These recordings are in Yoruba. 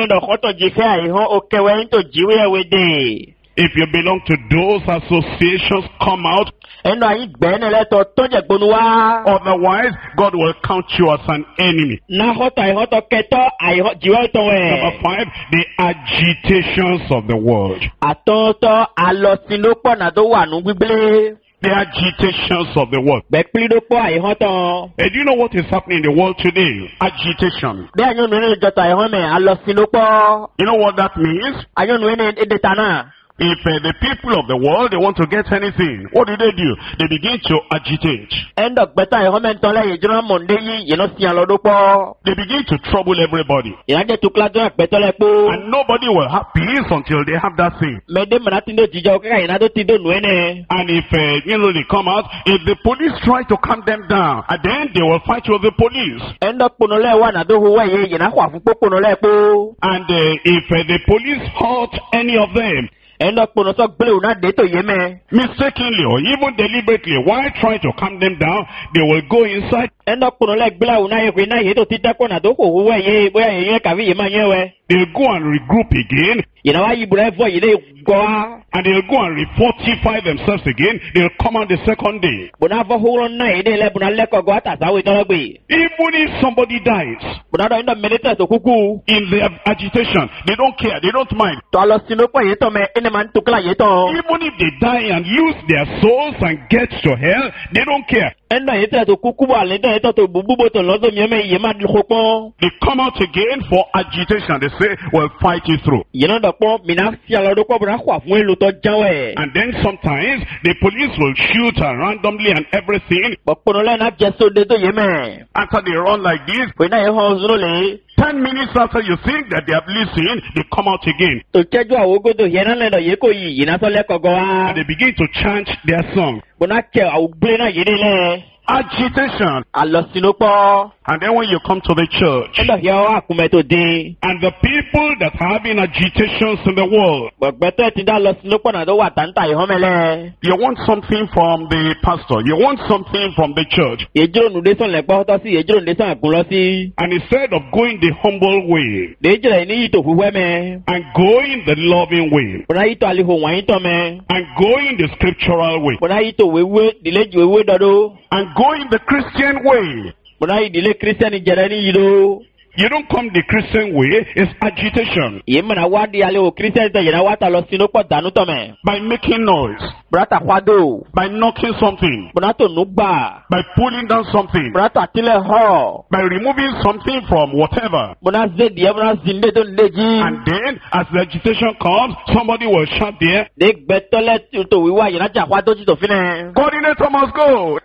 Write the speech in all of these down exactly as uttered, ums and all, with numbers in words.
If you belong to those associations, come out. Otherwise, God will count you as an enemy. Number five, the agitations of the world. The agitations of the world. And do you know what is happening in the world today? Agitation. You know what that means? If uh, the people of the world, they want to get anything, what do they do? They begin to agitate. They begin to trouble everybody. And nobody will have peace until they have that thing. And if, uh, you know, they come out, if the police try to calm them down, and then they will fight with the police. And uh, if uh, the police hurt any of them, mistakenly or even deliberately, while trying to calm them down, they will go inside. They'll go and regroup again. And they'll go and refortify themselves again. They'll come on the second day. Even if somebody dies in their agitation, they don't care, they don't mind. Even if they die and lose their souls and get to hell, they don't care. They come out again for agitation. They say, we'll fight you through. And then sometimes the police will shoot randomly and everything. After they run like this, ten minutes after you think that they have listened, they come out again. And they begin to chant their song. Agitation. And then when you come to the church, and the people that are having agitations in the world, you want something from the pastor, you want something from the church. And instead of going the humble way, and going the loving way, and going the scriptural way, and going the Christian way. You don't come the Christian way, it's agitation. By making noise. By knocking something. By pulling down something. By removing something from whatever. And then, as the agitation comes, somebody will shout there, coordinator must go.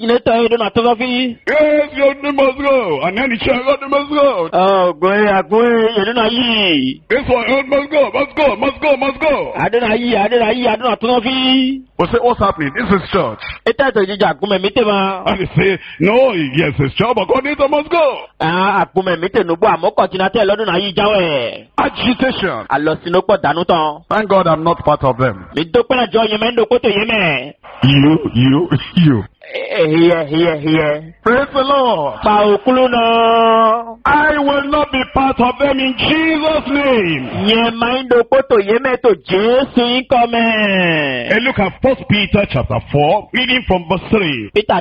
Yes, you must go. And then the chairman must go. Oh, go ahead, go ahead. This one must go, must go, must go, must go. I don't know. I don't know. I don't know. We'll say, what's happening? This is church. And they say, no, yes, it's church, but coordinator must go. Agitation. Thank God I'm not part of them. You, you, you. Here, here, here. Praise the Lord. I will not be part of them in Jesus' name. And look at First Peter chapter four, reading from verse three. For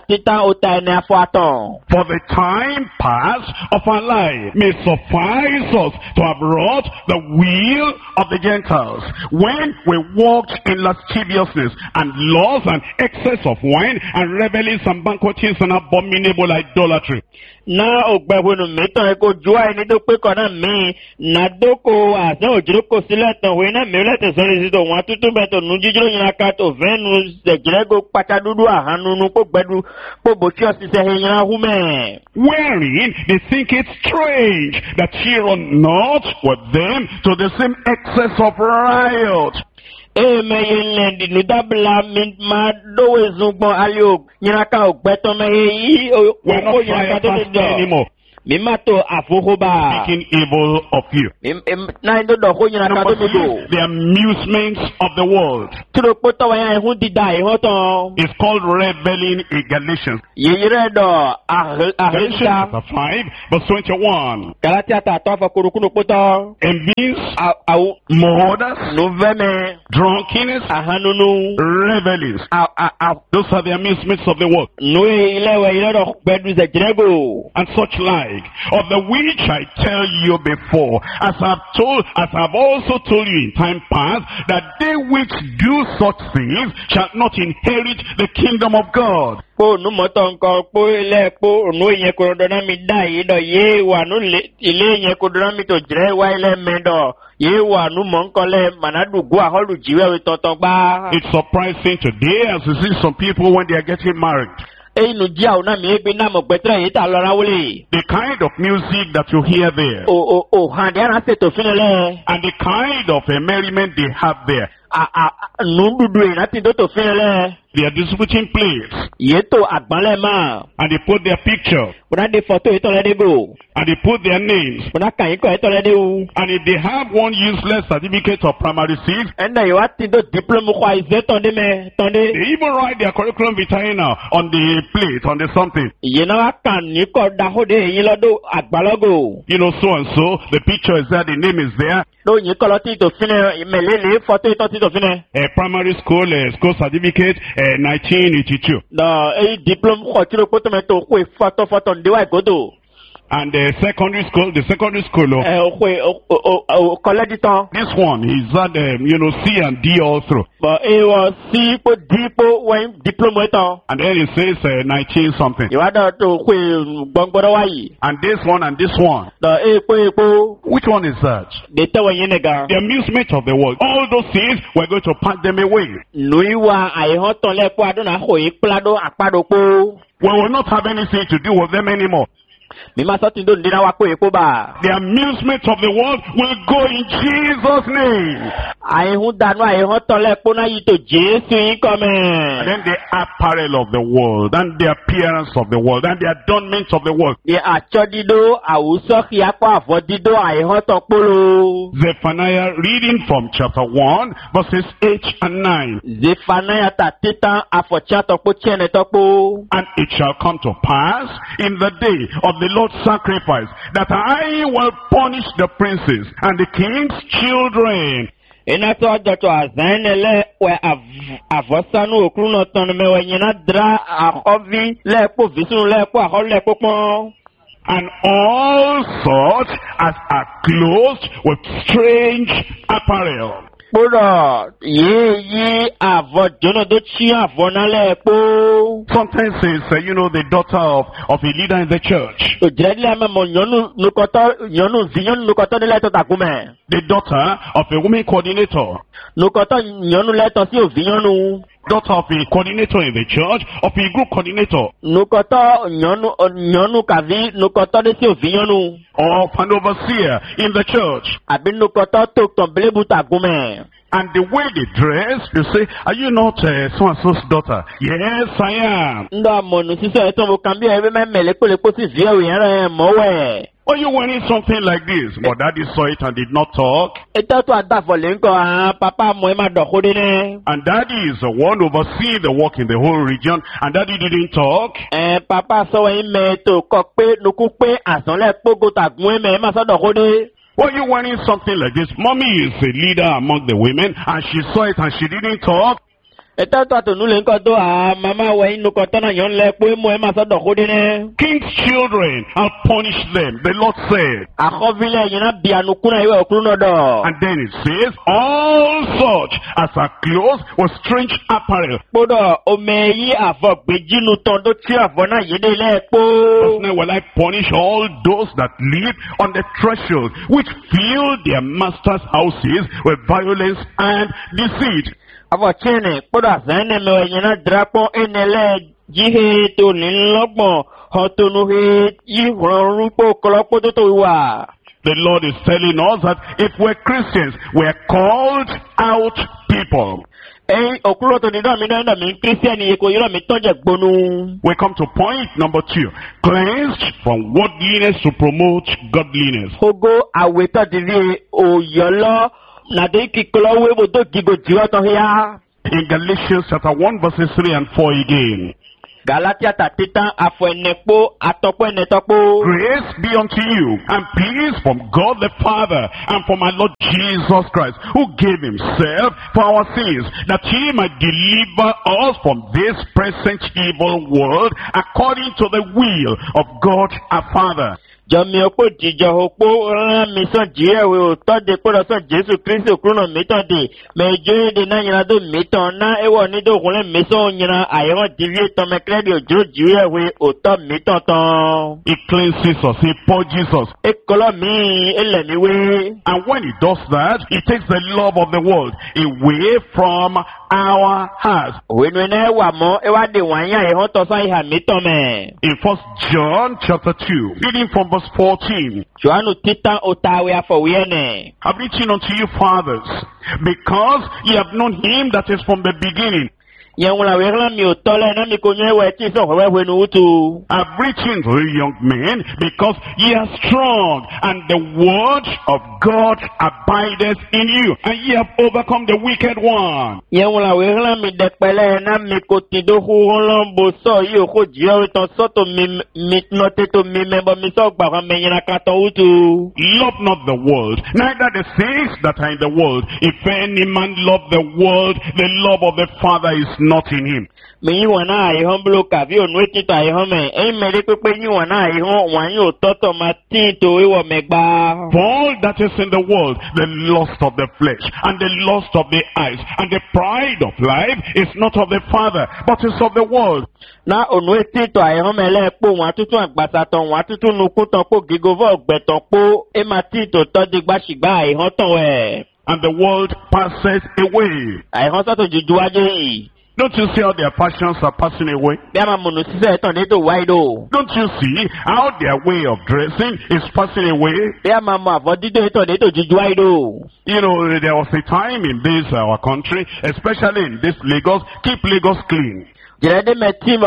the time past of our life may suffice us to have wrought the will of the Gentiles, when we walked in lasciviousness and lust and excess of wine and revelings and banquetings and abominable idolatry. Na ogbewonu metan eko joa eni do pe kona mi na doko asan ojiroko sile tan we na mi lete sori si to won tutu beto nu jijiro yin aka to venu de jirego pata dudu ahanu nu ko gbedu ko bo ti osise yin hume. Wherein they think it strange that ye run not with them to the same excess of riot. E me yin di nudabla min ma do ezungbon alio nyaka ogbeton me yi o ko yin aka to de anymore. Mimato afuhoba. speaking evil of you. Na ndo do ko nyina ka Number do do. three, the amusements of the world. Tro poto wa yan hu dida e hoton. It's called reveling in Galatians. Yeyire do Galatians ahita. chapter five, verse twenty-one. Galatia ta to fa kurukuno poto. Envies, Au murders, noveme drunkenness, ahanunu. revelings. Au au Those are the amusements of the world. no ile we ile do bedu ze jirego. And such like, of the which I tell you before, as I've told, as I've also told you in time past, that they which do such things shall not inherit the kingdom of God. Po nu moto nko po ile po nu yen ko do na mi da yi do ye wa nu le ile yen ko do na mi to jire wa ile me do ye wa nu mo nko le manadu go aholu jiwe we tonton gba. It's surprising today as you see some people when they are getting married. E nu dia o na mi ebe na mo petre yi ta lora wole. The kind of music that you hear there, O o o han dia na se to finele. and the kind of uh, merriment they have there. A a nu dudu e na ti do to finele. They are distributing plates, Ye to agbanle ma. and they put their picture, Una de photo e to le de go. and they put their names. Una kan yi ko e to le de u. And if they have one useless certificate of primary six, Enda yo ati do diplôme ko aize tonde me tonde. they even write their curriculum vitae now on the plate, on the something. Ye na wa kan ni ko da ho de yin lodo agbalogo. You know, so and so, the picture is there, the name is there. Do yin ko lo ti to fine melele photo e to ti to fine. A primary school, uh, school certificate, uh, nineteen eighty-two. Da e diplôme ko ti ro ko to me to ko photo photo de wa godo. And the secondary school, the secondary school, oh, Eh o ko o o college ton. this one, he's had, um, you know, C and D all through. But e was si po dipo when diplôme e ton. And then it says uh, nineteen something. Yo ada to ko gbongboro wa yi. And this one and this one. Da e po e po Which one is that? de te wa yin nega. The amusement of the world. All those things, we're going to pack them away. Nui wa ai ho ton le po adona ho yi plado apado po. We will not have anything to do with them anymore. Mi ma so tin do ndina wa ko e po ba. The amusement of the world will go in Jesus' name. Ai hu danu ai ho ton le po na yi to Jesu yin ko me. And then the apparel of the world, and the appearance of the world, and the adornment of the world. Ye acho dido awuso ki apa afo dido ai ho ton polo. Zephaniah reading from chapter one, verses eight and nine. Zephaniah ta titan afo cha ton po chene to po. And it shall come to pass in the day of the Lord's sacrifice that I will punish the princes and the king's children. Ina to ajo to azane le we avosanu okru no ton me we nyina dra ahovi le po visun le po ahol le popon. And all sorts as are clothed with strange apparel. Poro ye ye avo jono do chi avo na le po. Sometimes it's, uh, you know, the daughter of, of a leader in the church. To jele ma mo nyonu nukoto nyonu vinyon nukoto de le to takume. The daughter of a woman coordinator. Nukoto nyonu le to si o vinyonu. Daughter of a coordinator in the church, of a group coordinator. Nukoto nyonu nyonu kavi nukoto de si o vinyonu. Or of an overseer in the church. Abi nukoto to tomble buta gume. And the way they dress, you say, are you not uh, so-and-so's daughter? Yes, I am. Ndo monu siso eto mo kambi ebe me mele ko le ko si vie o yen mo we. Are you wearing something like this? But daddy saw it and did not talk. Eto to adafo le nko ah papa mo e ma do ko de ne. And daddy is the one overseeing the work in the whole region. And daddy didn't talk. Eh papa so we me to ko pe nuku pe asan le pogo tagun e me ma so do ko de. Were you wearing something like this? Mommy is a leader among the women, and she saw it and she didn't talk. Eto to to nu le nko to ah mama we nu ko to na yon le po mo e ma so do ko de ne. King's children, I'll punish them, the Lord said. Akovile yin na bia nu kuna iwe okru no do. And then it says, all such as are clothed with strange apparel. Podo o me yi afo gbeji nu ton do ti afo na yede le po. Now will I punish all those that live on the threshold, which fill their master's houses with violence and deceit. Avo chene podo azane me yin na drapo enele jihe to ni logbon ho to nu he yi ron rupo kolopo to to wa. The Lord is telling us that if we're Christians, we're called out people. Ei, okuro to ni do mi na mi Christian ye ko yiro mi tonje gbonu. We come to point number two. Cleansed from worldliness to promote godliness. Ogo aweto diri oyolo na de kikolo we bo do gigo jiwa to ya. In Galatians chapter one verses three and four again. Galatia tatitan afwenekpo atokpo enetokpo. Grace be unto you and peace from God the Father and from our Lord Jesus Christ, who gave himself for our sins, that he might deliver us from this present evil world according to the will of God our Father. Jọmi ọ̀pọ̀ jíjọ ọ̀pọ̀ rán mi sàn jíẹ̀ wẹ̀ òótọ́ de kó lọ sàn Jésù Kristi òkúrò mìtàn de mẹjọ èdè náà yìnyín tó mìtàn náà ẹwọ nídò òkúnlẹ̀ mìsàn yìnyín àyẹ̀wò dìrí tán mẹkẹ́rẹ́dì òjò jíẹ̀ wẹ̀ òótọ́ mìtàn tán. It cleanses us, it purges us. Ekọlọ mi ẹlẹ́mi wé. And when it does that, it takes the love of the world away from our hearts. Òwe nu ẹ̀ wà mọ́ ẹ wá dé wọ̀nyí àyẹ̀wò tọ́sán ìhà mìtàn mẹ́. In First John chapter two, reading from verse fourteen. Johannu titan otawe afọwiyẹnẹ. I've written unto you, fathers, because ye have known him that is from the beginning. Yẹn wọn àwọn ẹ̀rọ mi ò tọ́lẹ̀ náà mi kò yẹn wẹ̀ tí sọ̀ wẹ́wẹ́ wẹ̀ nu wútu. I've written to you, young men, because ye are strong, and the word of God abideth in you, and ye have overcome the wicked one. Yẹn wọn àwọn ẹ̀rọ mi dẹ̀pẹ̀lẹ̀ náà mi kò tí do hu lọ́nbó sọ yìí ò kò jí ọ̀rẹ́ tán sọ́tò mi mi nọ́tẹ́ tó mi mẹ́bọ̀ mi sọ̀ gbà kan mẹ́yìn ká tán wútu. Love not the world, neither the things that are in the world. If any man love the world, the love of the Father is not in him. Mi yín wọn náà àyẹ̀hán búlọ̀ kàbí ònú ètìtò àyẹ̀hán mẹ́ ẹ̀yìn mẹ́lẹ́ pípé yín wọn náà àyẹ̀hán wọn yóò tọ́tọ̀ máa tí ì tó ìwọ̀ mẹ́gbà. For all that is in the world, the lust of the flesh, and the lust of the eyes, and the pride of life is not of the Father, but is of the world. Na ònú ètìtò àyẹ̀hán mẹ́lẹ́ pò wọn àtútù àgbàsàtọ̀ wọn àtútù nukú tán pò gígóvọ̀ ọ̀gbẹ̀tàn pò ẹ̀ máa tí ì tó tọ́ digbàṣìgbà àyẹ̀hán tán wẹ̀. And the world passes away. Àyẹ̀hán sọ́tò jùjú wájú yìí. Don't you see how their passions are passing away? Don't you see how their way of dressing is passing away? You know, there was a time in this our country, especially in this Lagos, keep Lagos clean. You know, they, they say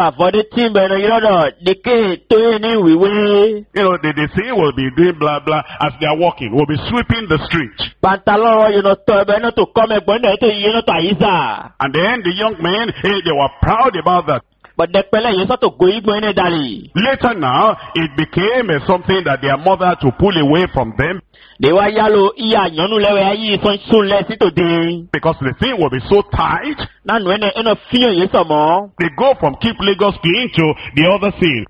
we'll be doing blah blah as they are walking. We'll be sweeping the street. And then the young men, hey, they were proud about that. But the later now, it became uh, something that their mother had to pull away from them. Because the thing will be so tight. They go from keep Lagos clean to the other thing.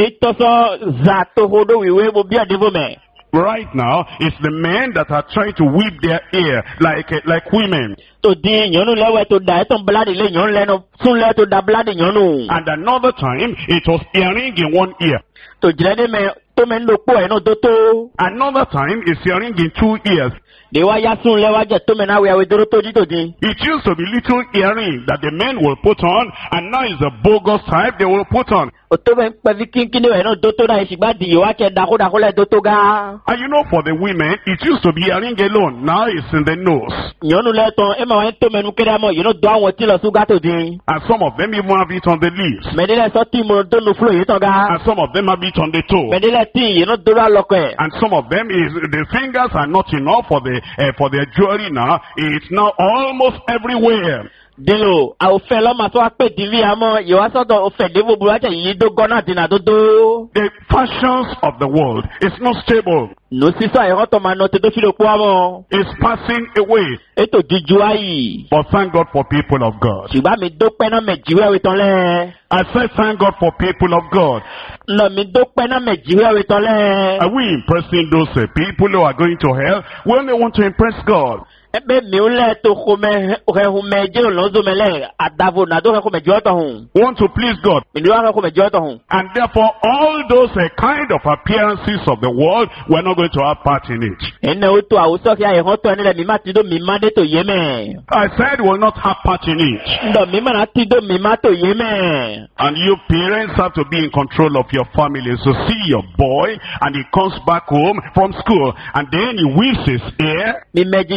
Right now, it's the men that are trying to whip their ear like uh, like women. And another time, it was earring in one ear. Another time, it's earring in two ears. It used to be little earring that the men will put on, and now it's a bogus type they will put on. And you know, for the women, it used to be earring alone. Now it's in the nose. And some of them even have it on the lips. And some of them have it on the toe. And some of them is the fingers are not enough for the uh, for their jewelry now. It's now almost everywhere. Dilo, I fell on my swap T V. You are sort of offendable, but you do gonna dinner. The fashions of the world is not stable. No, sister, I want to man not to do it's passing away. Eto jujuai. But thank God for people of God. I said thank God for people of God. No, me do pena me jiwe witole. Are we impressing those uh, people who are going to hell? We only want to impress God. Ebe mi ule to kome kome je lonzo mele adavo na do kome jota hun. Want to please God. Mi do kome jota hun. And therefore all those uh, kind of appearances of the world, we're not going to have part in it. Ene uto awuso ki aye hoto ene le mi mati do mi made to yeme. I said we'll not have part in it. Do mi mana ti do mi mato yeme. And you parents have to be in control of your family. So see your boy and he comes back home from school and then he whips his ear. Mi mejitole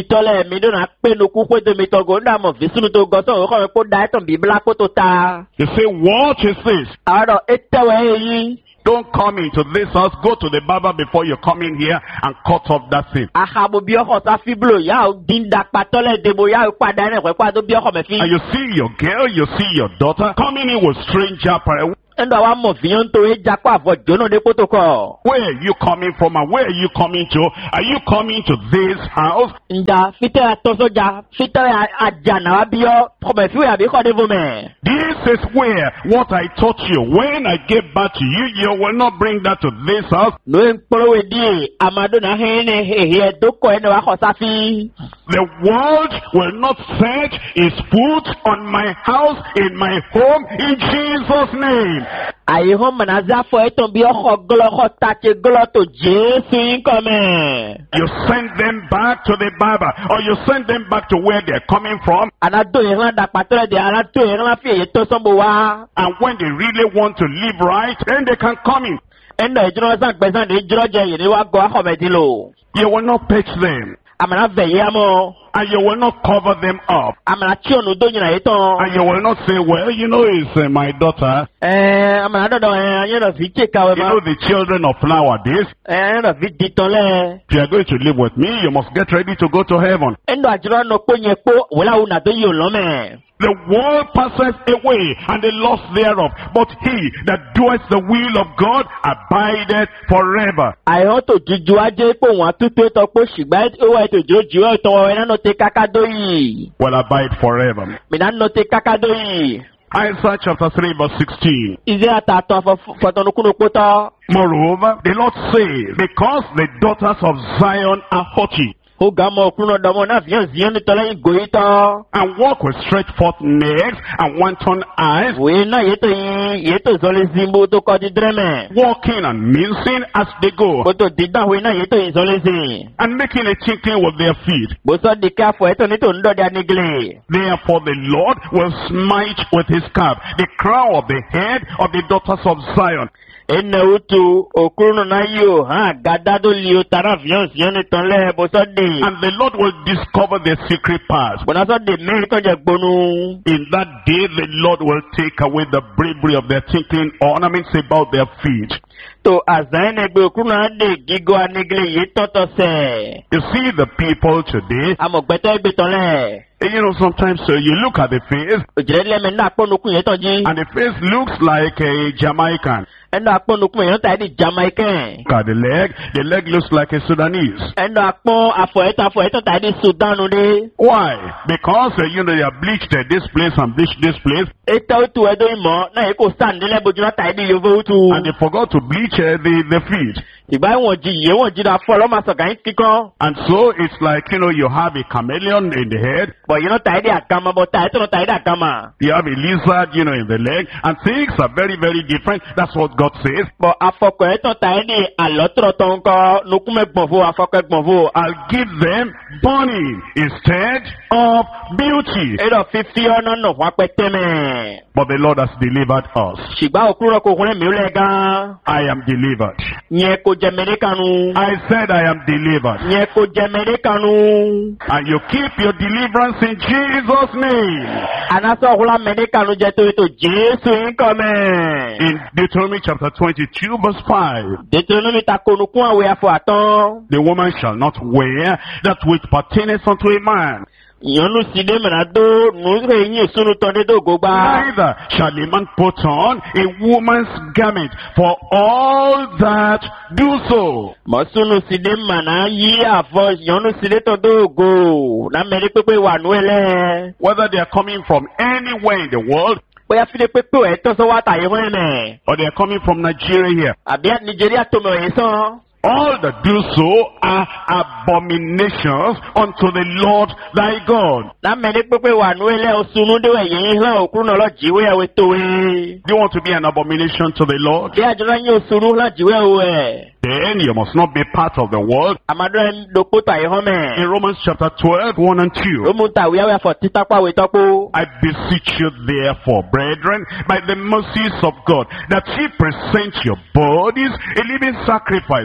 mi do na pe no ku ko do mi to go nda mo fi sunu to go so ko ko da to bi bla ko to ta. You say, what is this? Aro etewe yi. Don't come into this house. Go to the barber before you come in here and cut off that thing. Ahabo bi oko ta fi blo ya o din da patole de bo ya o pada na ko pa do bi oko me fi. And you see your girl, you see your daughter coming in with stranger parents. Endo wa mo fi yon to e jako avojo no de protocol. Where are you coming from and where are you coming to? Are you coming to this house? Nda fite atosoja, fite ajana wa bi o ko me fi abi ko de vo me. This is where what I taught you when I gave back to you, you will not bring that to this house. No en porowe di amado na hene he he do ko ene wa ko safi. The world will not set its foot on my house, in my home, in Jesus' name. Ayi ho manaza fo eton bi oko glo ko tache glo to Jesu in come. You send them back to the barber, or you send them back to where they're coming from. Anado iran da patole de anado iran fi to sombo wa. And when they really want to live right, then they can come in. Endo ejiro san pesan de ejiro je yi ni wa go akomedi lo. You will not pitch them. Amana veye amo. And you will not cover them up. Amana chionu do nyina yeton. And you will not say, well, you know, it's uh, my daughter. Eh, amana do do eh, you know, fi cheka we You know, the children of nowadays. Eh, no fi ditole. If you are going to live with me, you must get ready to go to heaven. Endo ajiro no ponye po, wala una do yo lo me. The world passeth away, and the loss thereof. But he that doeth the will of God abideth forever. I want to juju aje po won tutu to po shigba o wa to juju o to we na no te kakado yi. Will abide forever. Me na no te kakado yi. Isaiah chapter three verse sixteen. Isaiah ta to for to no kuno poto. Moreover, the Lord says, because the daughters of Zion are haughty, O gamo kuno domo na vian zian to la goita. and walk with stretched forth necks and wanton eyes, We na yeto yi yeto zole zimbo to ko di dreme. walking and mincing as they go, Bo to didan we na yeto yi zole zin. and making a tinkling with their feet. Bo so di ka fo eto ni to ndo dia nigle. Therefore the Lord will smite with his cap the crown of the head of the daughters of Zion, Ene utu okuno na yo ha gadado liyo tara vian zian ton le bo so di. and the Lord will discover their secret parts. Bo na so di me to je gbonu. In that day the Lord will take away the bravery of their tinkling ornaments about their feet. To azane gbe okuno ade gigo anigle yi toto se. You see the people today, Amogbeto egbe ton le. and you know, sometimes uh, you look at the face, Ojire me na ponu kun yeton ji. and the face looks like a Jamaican. Endo aponu kun yeton ta di Jamaican. Look at the leg, the leg looks like a Sudanese. Endo apon afo eton afo eton ta di Sudan de. Why? Because, uh, you know, they are bleached uh, this place and bleached this place, Eta utu edo imo na eko stand le bojuna ta di yovo utu. and they forgot to bleach uh, the, the feet. Igba won ji ye won ji da fo lo ma so kan kikon. And so it's like, you know, you have a chameleon in the head, But you know ta di akama but ta eton ta di akama. you have a lizard, you know, in the leg, and things are very, very different. That's what God says. But afoko eton ta di alotro ton ko nukume gbonfo afoko gbonfo. I'll give them burning instead of beauty. Edo fifi ono no wa peteme. But the Lord has delivered us. Shigba okuro ko kunle mi le gan. I am delivered. Nye ko jemere kanu. I said I am delivered. Nye ko jemere kanu. And you keep your deliverance in Jesus' name. Anaso hula mene kanu je to to Jesu nkome. In Deuteronomy chapter twenty-two verse five. Deuteronomy ta konu kun awe afo aton. The woman shall not wear that which pertaineth unto a man. Yonu side menado nure yin sunu tonde do gogba. Neither shall a man put on a woman's garment, for all that do so. Mo sunu side mana yi afo yonu side to do go. Na meri pepe wa nu ele. Whether they are coming from anywhere in the world, Bóyá fi de pepe e to so wa ta ye won me. or they are coming from Nigeria here, Abi Nigeria to me yin so. all that do so are abominations unto the Lord thy God. Na meri pepe wa nu ele o sunu de we yin han okuru no lo jiwe e we to we. Do you want to be an abomination to the Lord? Bi ajora yin o sunu la jiwe o e. Then you must not be part of the world. Amado do po ta ye ho me. In Romans chapter twelve, one and two. Lo mu ta we we for titapa we topo. I beseech you therefore, brethren, by the mercies of God, that ye present your bodies a living sacrifice,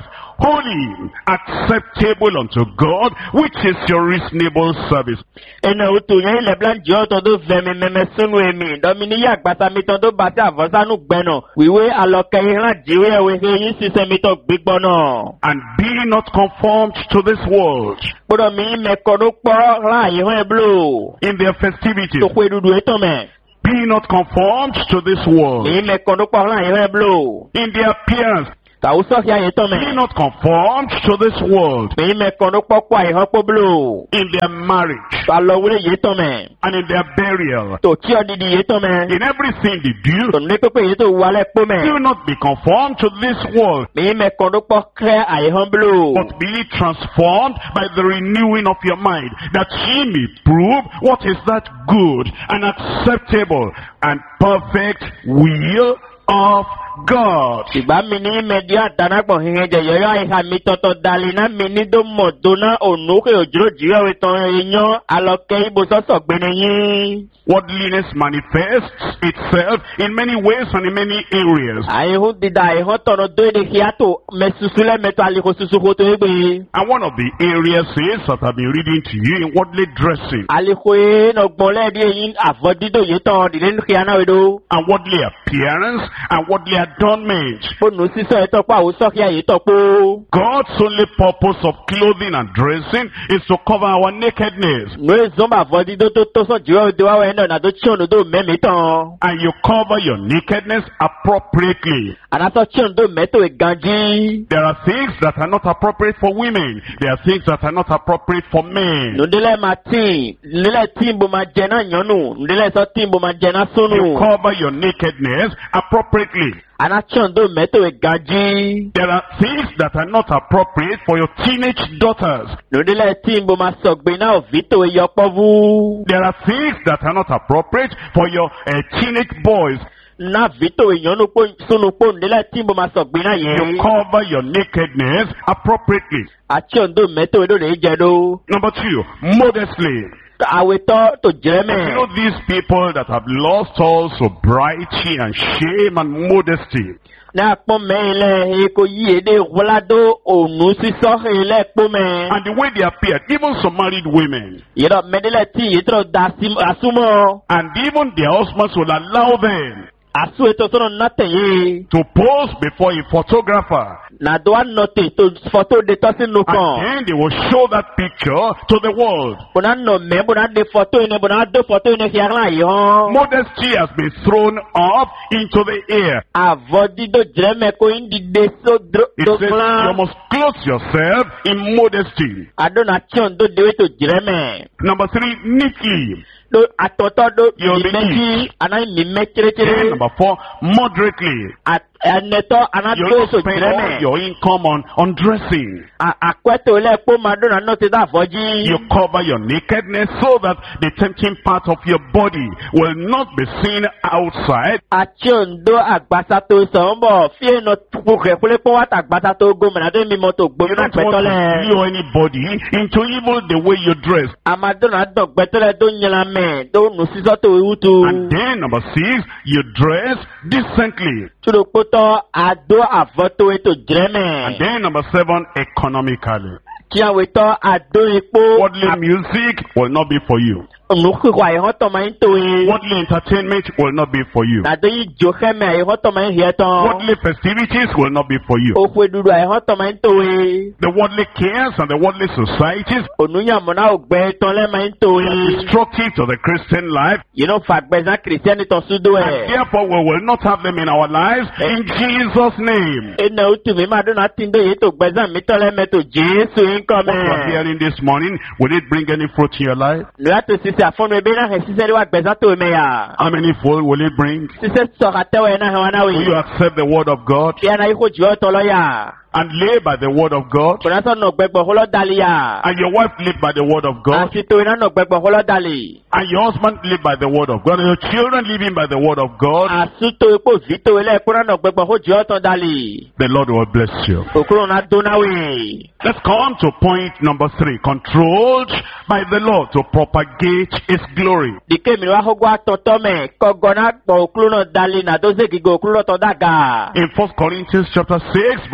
holy, acceptable unto God, which is your reasonable service. Ena utu yẹn ilẹ̀ blan jẹ́ ọ̀tọ̀ tó fẹ̀mí mẹ́mẹ́ sínú èmi. Dọ́mini yá àgbàtà mi tán tó bá sí àfọ́sánú gbẹ̀nà. Wíwé alọ́kẹ́ ìran jíwé ẹ̀wé eyín sísẹ́ mi tán gbígbọ́ náà. And be not conformed to this world. Gbọ́dọ̀ mi mẹ́kọ̀ọ́ ló pọ̀ láàyè hàn ẹ́ blo. In their festivities. Tó pé dúdú ètò mẹ́. Be not conformed to this world. Mi mẹ́kọ̀ọ́ ló pọ̀ láàyè hàn ẹ́ blo. In their appearance. Kàwùsọ̀ kí ayé tán mẹ́. Be not conformed to this world. Mi mẹ́kọ̀ọ́ ló pọ̀ pọ̀ àyè hàn pọ̀ blo. In their marriage. Kàlọ́ wúlé yé tán mẹ́. And in their burial. Tó tí ọ didi yé tán mẹ́. In everything they do. Tó ní pépé yé tó wálẹ̀ pọ̀ mẹ́. Do not be conformed to this world. Mi mẹ́kọ̀ọ́ ló pọ̀ kẹ́ àyè hàn blo. But be transformed by the renewing of your mind, that ye may prove what is that good and acceptable and perfect will of God. Ìgbà mi ní mẹ́dí àdánágbọ̀n hìhìn jẹ yọ̀yọ́ ìhà mi tọ̀tọ̀ dalí náà mi ní tó mọ̀ tó náà ònúkè òjòrò jìrọ̀ ìtàn èèyàn alọ́kẹ́ ibo sọ́sọ̀ gbẹ̀nẹ̀ yín. Worldliness manifests itself in many ways and in many areas. Àìhún dídá àìhún tọ̀nà tó èdè kí á tó mẹ́sùsùlẹ̀ mẹ́tọ́ àlekò ṣoṣo kó tó égbè. And one of the areas is that I've been reading to you in worldly dressing. Àlekò yẹn ọgbọ̀n lẹ́ẹ̀dí èyí àfọ̀dídò yìí tán dìde ní kí á náà wédo. And worldly appearance and worldly adornment. Fóònù sísọ ẹ̀tọ́ pa àwòsàn kí àyè tọ́ pé. God's only purpose of clothing and dressing is to cover our nakedness. Nù èzọ́mbà àfọ̀dídò tó tó sọ jùlọ òde wáwọ̀ ẹ̀ náà tó tí ònà tó mẹ́mí tán. And you cover your nakedness appropriately. Ànátọ́ tí ònà tó mẹ́tò ìganjí. There are things that are not appropriate for women. There are things that are not appropriate for men. Nùdílẹ̀ máa tì, nùdílẹ̀ tí mo máa jẹ náà yànnù, nùdílẹ̀ sọ tí mo máa jẹ náà sónù. You cover your nakedness appropriately. Anachondo mẹ́tò ìganjí. There are things that are not appropriate for your teenage daughters. Nùdílẹ̀ tí mo máa sọ̀gbìn náà vítò ìyọpọ̀vú. There are things that are not appropriate for your uh, teenage boys. Na vítò ìyànnú sunu pò nùdílẹ̀ tí mo máa sọ̀gbìn náà yẹn. You cover your nakedness appropriately. Achondo mẹ́tò ìdó lè jẹ dó. Number two, modestly. Àwẹ̀tọ́ tó jẹ́ mẹ́. You know these people that have lost all sobriety and shame and modesty. Ní àpò mẹ́rin lẹ́ èkó yí èdè wọ́ládó ònú sísọ́ ilẹ̀ pọ́ mẹ́. And the way they appear, even some married women. Yìí mẹ́dílẹ̀ tí yìí tó da àsúmọ́. And even their husbands will allow them. Àsú ètò sọ̀rọ̀ nátẹ̀yé. To pose before a photographer. Nàdó ànọ̀tẹ̀ tó fọ́tò de tọ́sí nù kan. And then they will show that picture to the world. Bùnà nọ mẹ́ bùnà de fọ́tò yìí bùnà dé fọ́tò yìí kí ara yìí hàn. Modesty has been thrown up into the air. Àvọ̀ dídò jẹ́mẹ̀ kó ń dìde só It dó says fúnra. you must clothe yourself in modesty. Àdónà tí ò ń dó dewé tó jẹ́mẹ̀. Number three, neatly. Ló àtọ̀tọ̀ dó Yóò bí ìmẹ́jì àná ìmẹ́ Then kérékéré. number four, moderately. Ẹnẹtọ́ àná You tó don't tó spend all jẹ́mẹ̀. your income on, on dressing. Àkwẹ́tò lẹ́ẹ̀kọ́ máa dónà náà ti dá àfọ́jí. You cover your nakedness so that the tempting part of your body will not be seen outside. Àti òǹdó àgbàsá tó sọ̀rọ̀ bọ̀ fíìnà kúkẹ́ kúlẹ́pọ̀ wá tàgbàsá tó gómìnà tó mímọ́ tó You gbómìnà don't want pẹ̀tọ́lẹ̀. to lure anybody into evil the way you dress. Àmàdónà dọ̀ gbẹ́tọ́lẹ̀ tó nyẹ̀lá mẹ́ tó nù sísọ́ tó wútu. And then number six, you dress decently. Tudokpotɔ ado avɔto eto And dzrɛmɛ. then number seven, economically. Tiawetɔ ado ekpo. Worldly music will not be for you. Nukuku ayihɔtɔ ma yi to ye. Worldly entertainment will not be for you. Nado yi dzo xɛmɛ ayihɔtɔ ma yi hiɛ tɔn. Worldly festivities will not be for you. Oƒe dudu ayihɔtɔ ma yi to ye. The worldly cares and the worldly societies Onunyamuna ogbɛ tɔn lɛ ma yi to are ye. destructive to the Christian life. Yino fagbɛza kristiani tɔ sudo And ɛ. therefore we will not have them in our lives in Jesus' name. Ena utumi ma do na ti do ye to gbɛza mi tɔ lɛ mɛ to Jesu yi What you are nkɔmɛ. hearing this morning, will it bring any fruit in your life? Nuya to sisi afɔnu ebe na hɛ sisɛ de wa gbɛza to mɛ ya. How many fold will it bring? Sisɛ sɔka tɛ wɛ na hɛ wa na Will you we. accept the word of God Yana yi ko jiwɔ tɔlɔ ya. and live by the word of God? Kònátọ̀ nọ gbẹgbọ̀ hólọ́ dali ya. And your wife live by the word of God? Àti tó iná nọ gbẹgbọ̀ hólọ́ dali. And your husband live by the word of God? And your children living by the word of God? Àsútò epo vítò ilé ẹ̀kúnrẹ́ nọ gbẹgbọ̀ hó jẹ́ ọ̀tọ̀ dali. The Lord will bless you. Òkúrò náà dónáwé. Let's come to point number three. Controlled by the Lord to propagate His glory. Dìke mi wá hógó àtọ̀tọ̀ mẹ́ kọ́gọ́ náà gbọ̀ òkúrò náà dali nàdó ségigò òkúrò náà tọ́ dàgà. In First Corinthians chapter six verses nineteen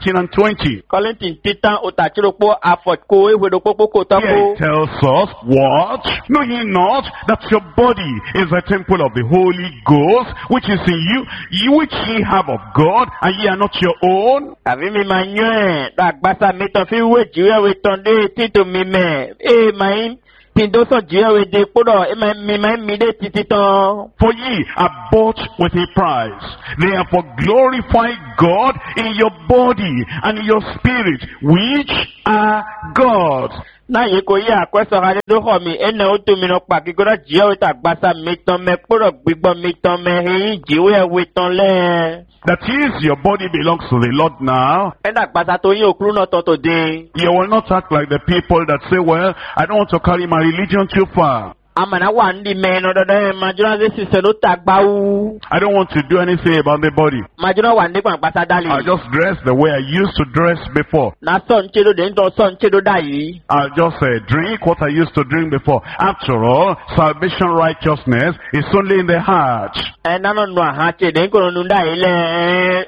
nineteen and twenty. Kọ́lẹ́ntì títàn òtàtúrọ̀pọ̀ àfọ̀kọ́ ìwédòpópó kò Here tọ́kọ́. it tells us, what? Know ye not that your body is a temple of the Holy Ghost, which is in you, you which ye have of God, and ye are not your own? Àbí mi máa yán ẹ̀ dàgbàsá mi tán fi wé jìwéwé tán dé títò mi mẹ́. Ẹ máa ń tí tó sọ jìwéwé dé kúrò ẹ máa mi máa ń mi dé títí tán. For ye are bought with a price. Therefore glorify God in your body and in your spirit, which are God's. Náà yìí kò yí àkwẹ́sọ̀ adé tó hàn mí ẹnà ó tó mi lọ pa kíkọ́rọ́ jìwéwé tàgbàsá mi tán mẹ́ kúrò gbígbọ́ mi tán mẹ́ ẹ̀yìn jìwéwé tán lẹ́. That is, your body belongs to the Lord now. Ẹ dàgbàsá tó yín òkúrú náà tán tó dé. You will not act like the people that say, well, I don't want to carry my religion too far. Amana wà ní mẹ́rin ọ̀dọ̀dọ̀ ẹ̀ Màjọ́nà ṣe ṣiṣẹ́ ló ta gbáwú. I don't want to do anything about the body. Màjọ́nà wà ní gbàgbàsá dálé. I'll just dress the way I used to dress before. Na sọ̀ ń ṣe ló dé ń tọ́ sọ̀ ń ṣe ló dà yìí. I'll just uh, drink what I used to drink before. After all, salvation righteousness is only in the heart. Ẹ nánà nù àhán ṣe dé ń kò nù dà yìí lẹ̀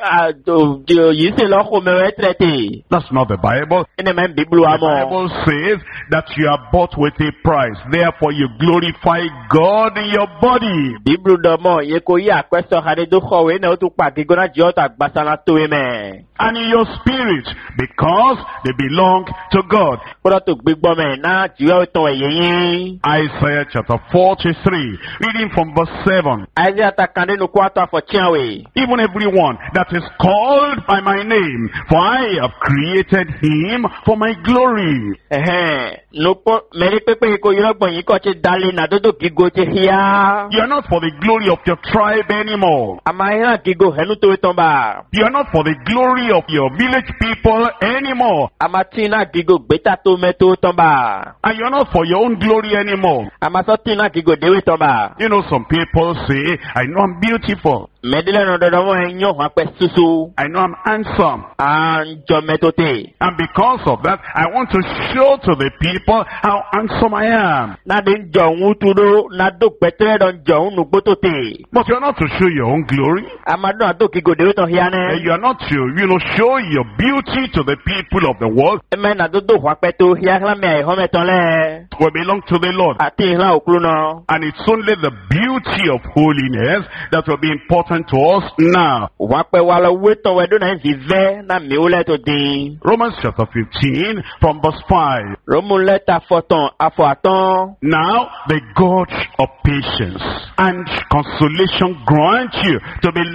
ẹ̀ yìí ṣe lọ́kọ̀ mẹ́wẹ́ tẹ̀tẹ̀. That's not the Bible. Ẹ ní mẹ́ ń bíbélù wa The mọ̀. Bible says that you are bought with a price. Therefore you glorify God in your body. Bíbélù dọ̀mọ̀ yẹ kó yí àkwẹ́sọ̀ adé tó kọ̀wé náà ó tún pa kíkọ́rọ́ jẹ́ ọ̀tà gbàsánà tó yẹ mẹ́. And in your spirit, because they belong to God. Kúrò tó gbígbọ́ mẹ́ náà jìwé tán ẹ̀yẹ yín. Isaiah chapter forty-three, reading from verse seven. Isaiah ta kan nínú kó àtọ̀ àfọ̀tíyàwó. Even everyone that is called by my name, for I have created him for my glory. Ẹ̀hẹ́n, nùpọ̀ mẹ́rin pépé kò yọ̀gbọ̀n yìí kọ́ ti dalẹ̀ nàdódò kígo ti híyá. You are not for the glory of your tribe anymore. Àmà ìhàn kígo hẹ́nu tó tán bá. You are not for the glory of your village people anymore. Àmà tí iná kígo gbẹ́ta tó mẹ́ tó tán bá. And you are not for your own glory anymore. Àmà sọ tí iná kígo déwé tán bá. You know, some people say, I know I'm beautiful. Mẹ́dílẹ̀ náà dọ̀dọ̀ wọ́n ẹ̀ yàn wọ́n pẹ́ soso. I know I'm handsome. À ń jọ mẹ́tóté. And because of that, I want to show to the people how handsome I am. Nàdé ń jọ òun túró, nàdó pẹ̀tẹ́rẹ́ dọ̀ ń jọ òun nùgbó tó tè. But you are not to show your own glory. Àmà dùn àdó kígo déwé tán híyá And nẹ́. you are not to, you know, show your beauty to the people of the world. Ẹ̀mẹ́ nàdódò wọ́n pẹ́ tó híyá hílámẹ́ àìhọ́ mẹ́tọ́ lẹ́. We belong to the Lord. Àti ìhìlá òkúrú náà. And it's only the beauty of holiness that will be important to us now. Wọ́n pẹ́ wà lọ wé tán wẹ́dọ́ náà fi vẹ́ náà mìíràn lẹ́tọ̀ dín. Romans chapter fifteen from verse five. Rómù lẹ́tà fọ̀tàn àfọ̀ àtàn. Now the God of patience and consolation grant you to be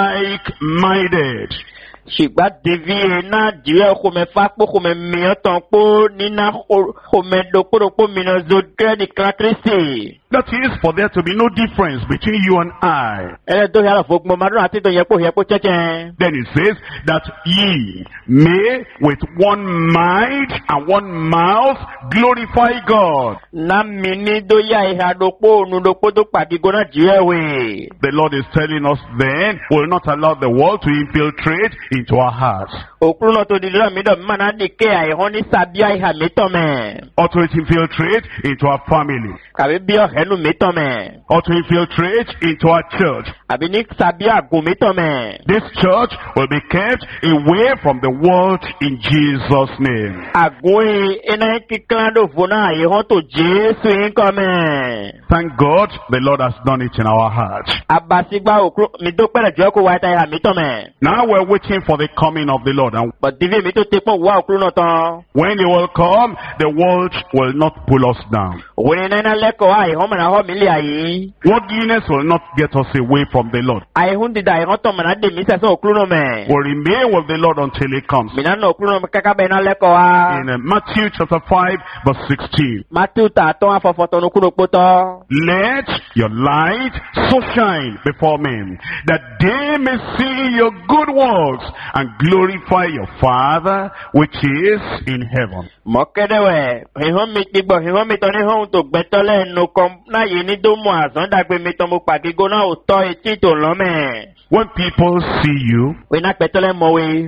like-minded. Ṣìgbà dèbí ẹ̀ náà jìrẹ́ xɔmɛ fakpo xɔmɛ mìíràn tán kpó nínà xɔmɛ dòkpódòkpó mìíràn zò kẹ́ni kílá kristi. That is for there to be no difference between you and I. Ẹlẹ́ tó yàrá fún gbọmọ adúlọ́ àti tó yẹ kó yẹ kó tsẹ́tsẹ́. Then it says that ye may with one mind and one mouth glorify God. Na mi ní dó yá ìhà dòkpó ònu dòkpó tó pàdé gbóná jìrẹ́ wẹ̀. The Lord is telling us then, we will not allow the world to infiltrate into our hearts. Òkúrú náà tó di lọ́dọ̀ mi dọ̀ mí máa ní ké àìhọ́ ní sàbíà ìhà mi tọ̀ mẹ́. Or to infiltrate into our family. Kàbí bí ọ̀hẹ́nu mi tọ̀ mẹ́. Or to infiltrate into our church. Àbí ní sàbíà gùn mi tọ̀ mẹ́. This church will be kept away from the world in Jesus' name. Àgùn iná kíkán ló fún náà àìhọ́ tó Jésù yín kọ́ mẹ́. Thank God the Lord has done it in our hearts. Àbàsígbà òkúrú mi tó pẹ́rẹ̀ jọ́ kó wáyé tá ìhà mi tọ̀ mẹ́. Now we're waiting for the coming of the Lord. And But dìbí mi tó ti pọ̀ wá òkúrú náà tán. when he will come, the world will not pull us down. Òun ni náà lẹ́kọ̀ọ́ àìhọ́ mọ̀nà àhọ́ mi lé àyè. Worldliness will not get us away from the Lord. Àìhún dídá àìhọ́ tọ̀ mọ̀nà dè mí sẹ́sẹ́ òkúrú náà mẹ́. We'll remain with the Lord until he comes. Mìíràn náà òkúrú náà káká bẹ́ẹ̀ náà lẹ́kọ̀ọ́ wa. In uh, Matthew chapter five verse sixteen. Matthew tà tán afọ̀fọ̀tọ̀ ní kúrò pótọ́. Let your light so shine before men, that they may see your good works and glorify your Father which is in heaven. Mọ̀kẹ́dẹ̀wẹ̀, ìhọ́n mi ti gbọ̀, ìhọ́n mi tọ́ ní hóhun tó gbẹ́tọ́ lẹ́nu kan náà yìí ní tó mú àsán dàgbé mi tán mo pàgígó náà ò tọ́ etí tó lọ́mẹ̀. When people see you, Wọ́n iná pẹ̀tọ́ lẹ́ mọ̀wé.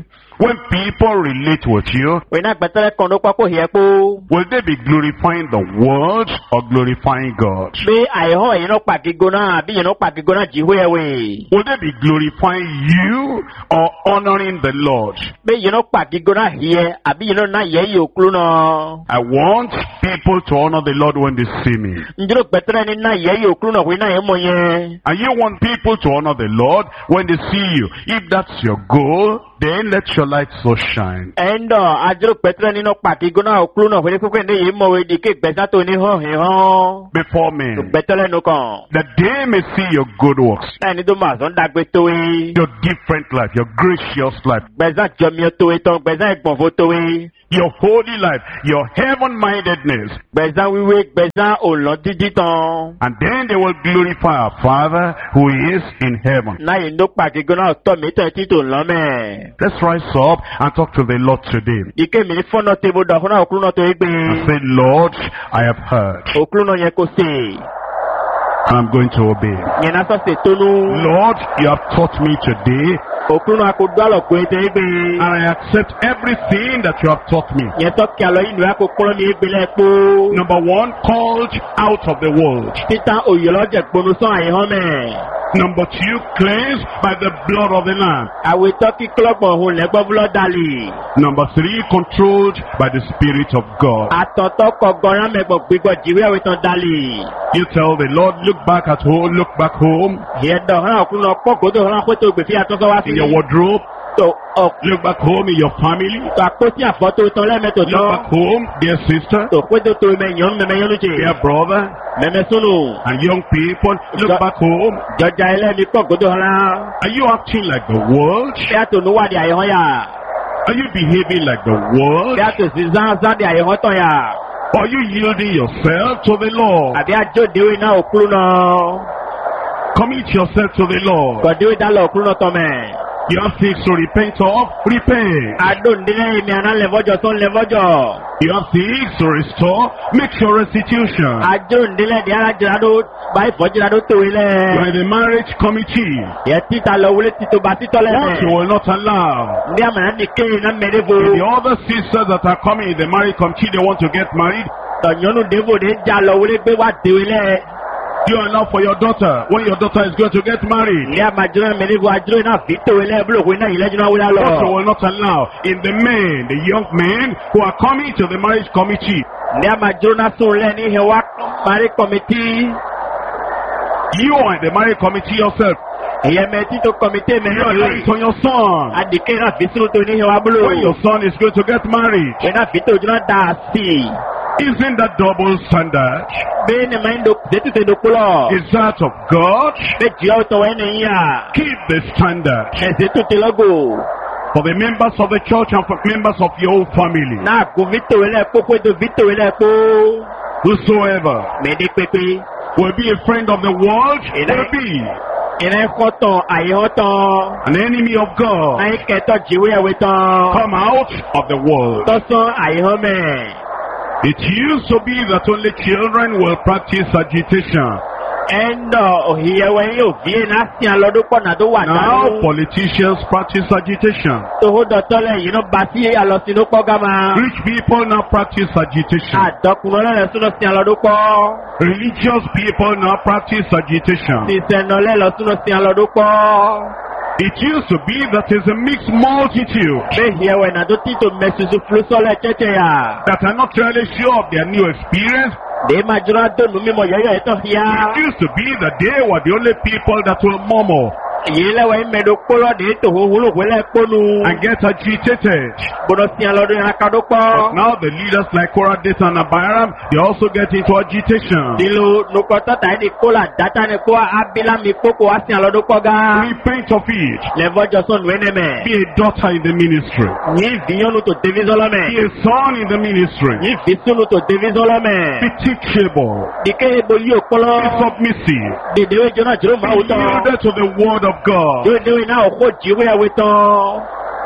when people relate with you, Wena gbẹtẹrẹ kan ló pápó yẹ kó. will they be glorifying the world or glorifying God? Bí àìhọ́ yìí ló pàgígó náà àbí yìí ló pàgígó náà jíwé ẹ̀wẹ̀. Will they be glorifying you or honoring the Lord? Bí yìí ló pàgígó náà yẹ àbí yìí ló náà yẹ yìí òkúlù náà. I want people to honor the Lord when they see me. Njúlò gbẹtẹrẹ ní náà yẹ yìí òkúlù náà wí náà yẹ mọ yẹn. And you want people to honor the Lord when they see you. If that's your goal, then let your light so shine. Ẹ̀ńdọ̀ àjọlò gbẹtẹrẹ nínú pàgígó náà òkúlù náà wí pípé ní yìí mọ̀ wí di ké gbẹ̀sán tó ní hàn hàn. Before men, Gbẹtẹrẹ nù kàn. that they may see your good works, Ẹni tó máa sọ́n dàgbé tó wí. your different life, your gracious life, Gbẹ̀sán jọmíọ́ tó wí tán gbẹ̀sán ìgbọ̀nfó tó wí. your holy life, your heaven-mindedness. Gbẹ̀sán wíwé gbẹ̀sán òlàn dídí tán. And then they will glorify our Father who is in heaven. Náà yìí ló pàgígó náà tọ̀ mí tọ̀ títò lọ́mẹ̀. Let's rise up and talk to the Lord today. Ike mi ní fọ́nà tèbó dọ̀ fúnà òkúlù náà tó yé gbé. And say, Lord, I have heard, Òkúlù náà yẹ kó sè. and I'm going to obey. Yẹn náà sọ̀sẹ̀ tónú. Lord, you have taught me today, Òkúlù náà kò dọ́ àlọ́ pé tó yé gbé. and I accept everything that you have taught me. Yẹn tọ́ kí àlọ́ yìí nù yà kó kúrọ́ mi gbé lẹ́kpó. Number one, called out of the world. Títà òyìnlọ́jẹ̀ gbónú sọ àyẹ̀họ́ mẹ́. Number two, cleansed by the blood of the Lamb. Àwẹ̀ tọ́kí kílọ̀gbọ̀n òhun lẹ́gbọ́n fúlọ́ dàlì. Number three, controlled by the Spirit of God. Àtọ̀tọ̀ kọ̀gọ́rán mẹ́gbọ̀n gbígbọ́ jìwé àwẹ̀ tán dàlì. You tell the Lord, look back at home, look back home, Yẹn dọ̀ hàn òkúlù náà pọ̀ kótó hàn pé tó gbè fi àtúnṣe wá sí. in your wardrobe, Tó ọ̀ look back home in your family, tó àpótí àfọ́tò tán lẹ́mẹ̀tò look tán. back home, dear sister, Tó pété tó mẹ́yàn mẹ́mẹ́yàn ló jẹ. dear brother, Mẹ́mẹ́ súnù. and young people, look Jo- back home. Jọjà ẹlẹ́mi pọ̀ kótó hàn lá. Are you acting like the world? Bí a tò ní wádìí àyẹ̀họ́ yà. Are you behaving like the world? Bí a tò sí zánzán di àyẹ̀họ́ tán yà. Or are you yielding yourself to the Lord? Àbí àjòdèwé náà òkúlù náà. Commit yourself to the Lord. Kọ̀déwé dálọ̀ òkúlù náà tán mẹ́. You have things to repent of, repent. Adóǹdínlẹ̀ ìmì àná lẹ́fọ́jọ́ tó ń lẹ́fọ́jọ́. You have things to restore, make your restitution. Adóǹdínlẹ̀ di alájìrádó bá ìfọ́jìrádó tòwé You are lẹ̀. in the marriage committee. Yẹ títa lọ wọlé títò bá títọ́ What you lẹ́sẹ̀. will not allow. Ní àmàlà ní kéyìn náà mẹ́rẹ́ fo. The other sisters that are coming in the marriage committee, they want to get married. Tọ̀nyọ́nù dévò dé já lọ wọlé gbé wá tèwé lẹ̀. You allow for your daughter when your daughter is going to get married. Ní àmàjọ́nà mẹ́rẹ́ fo àjọ́rò náà fi tòwé lẹ̀ búlòkù iná ìlẹ́jọ́ náà wọlé What you lọ. will not allow in the men, the young men who are coming to the marriage committee. Ní àmàjọ́nà náà sùn lẹ́ ní ìhẹ̀wá parí kọ̀mìtì. You are in the marriage committee yourself. Ìyẹn mẹ́tí tó kọ̀mìtì You mẹ́rin are lying lórí. on your son. Adìkẹ́ náà fi sínú tó ní ìhẹ̀wá búlò. When your son is going to get married. Wọ́n náà fi tó ojú náà dà sí. Isn't that double standard? Bẹ́ẹ̀ ni màá ń do tètè do kúlọ̀. Is that of God? Bẹ́ẹ̀ jẹ́ ọ̀tọ̀ wẹ́n ní yíyà. Keep the standard Ẹ̀sìn tó ti lọ́gò. for the members of the church and for members of your own family. Náà kò Victor lẹ́ẹ̀kọ́ pé tó Victor lẹ́ẹ̀kọ́. Whosoever Mẹ́ẹ̀dẹ́ pépé. will be a friend of the world will be Ìrẹ́ kọ́ tán, àyẹ̀wò tán. an enemy of God. Ayé kẹtọ́ jìwé ẹ̀wé tán. Come out of the world. Tọ́sán àyẹ̀wò mẹ́. It used to be that only children will practice agitation. Ẹ̀ńdọ̀ òhìyẹ̀wẹ̀ yóò fi ẹ̀ náà sí àlọ́dún pọ̀ náà tó wà Now dánú. politicians practice agitation. Tòhó dọ̀tọ́lẹ̀ yìí náà bá sí àlọ́sínú pọ̀ gàmà. Rich people now practice agitation. Àdọ́kùnrin ọlọ́rẹ̀ súnú sí àlọ́dún pọ̀. Religious people now practice agitation. Sísẹ̀nọ̀lẹ́ lọ súnú sí àlọ́dún pọ̀. It used to be that is a mixed multitude Bẹ́ẹ̀ni ẹ̀wẹ̀ náà tó títò mẹ́sùsù fúlùsọ́lẹ̀ tẹ́tẹ́ yà. that are not really sure of their new experience. Dèé máa jọra dónú mímọ yẹ́yọ́ ẹ̀tọ́ fìyà. It used to be that they were the only people that will murmur Èyí lẹ́wọ̀ ìmẹ̀dọ̀ kpọ́lọ́ dèé tó hóhóró wẹ́lẹ́ kpọ́nu. and get agitated. Gbọ́dọ̀ sí àlọ́dún yẹn akadó pọ̀. Now the leaders like Korah, Dathan, and Abiram, they also get into agitation. Dìlò nukọ̀tọ̀ tàyẹ̀ ní kólà dátà ní kó abilami kókó wá sí àlọ́dún pọ̀ gá. Repent of it. Lẹ́fọ́ jọ̀sán wẹ́nẹ̀mẹ̀. Be a daughter in the ministry. Yín fìyànnu tó débi sọ́lọ́mẹ̀. Be a son in the ministry. Yín fi súnú tó débi sọ́lọ́mẹ̀. Be teachable. Dìkẹ́ ebo yí Be òkpọ́lọ́. submissive. Dèdèwé jọ́nà jùlọ Be máa wù tán. yielded to the word of God. Dèdèwé náà òkú jìwé ẹ̀wé tán.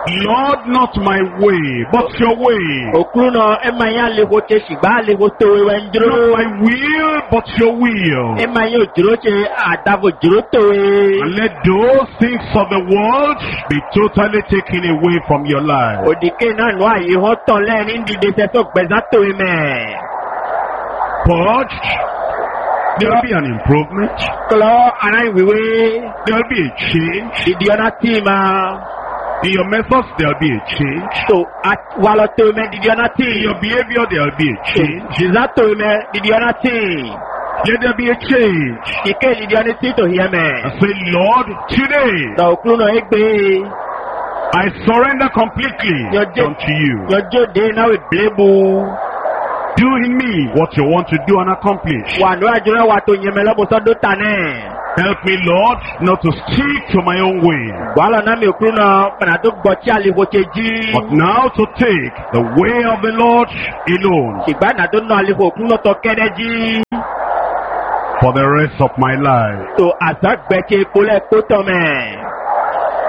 Lord, not my way, but your way. Okuru no ema ya leho che shiba leho towe wenjro. Not my will, but your will. Ema yo jiro che adavo jiro towe. And let those things of the world be totally taken away from your life. Odike na no ayi ho ton le ni ndide se so gbeza towe me. Purged. There will be an improvement. Klo ana wiwe. There will be a change. Didi ona tima. In your methods, there will be a change. So at walo towe me didi ona ti. In your behavior, there will be a change. Jiza towe me didi ona ti. Let there be a change. Ike didi ona ti to hear me. I say, Lord, today, Da okuru no egbe. I surrender completely unto you. Your jode na we blebu. Do in me what you want to do and accomplish. Wano ajura wato nyemelo boso do tane. Help me, Lord, not to stick to my own way, Wala na mi okuru na panado gbochi alihocheji. but now to take the way of the Lord alone Sigba na do no aliho okuru no to kedeji. for the rest of my life. To azak beche kole koto me.